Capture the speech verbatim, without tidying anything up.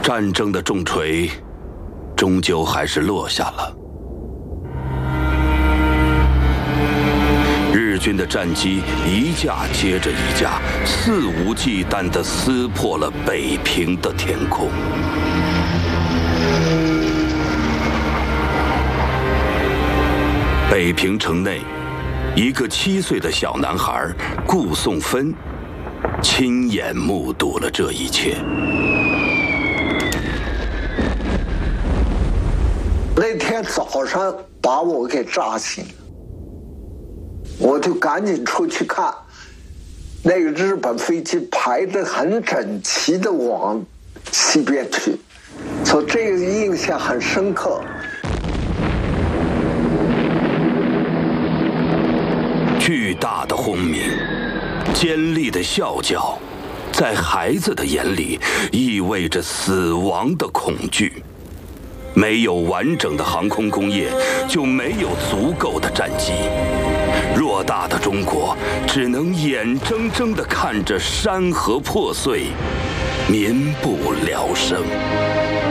战争的重锤终究还是落下了。日军的战机一架接着一架，肆无忌惮地撕破了北平的天空。北平城内，一个七岁的小男孩顾颂芬亲眼目睹了这一切。 那天早上把我给炸醒了，我就赶紧出去看，那个日本飞机排得很整齐的往西边去，所以这个印象很深刻。 巨大的轰鸣，尖利的啸叫，在孩子的眼里意味着死亡的恐惧。没有完整的航空工业，就没有足够的战机。偌大的中国只能眼睁睁地看着山河破碎，民不聊生。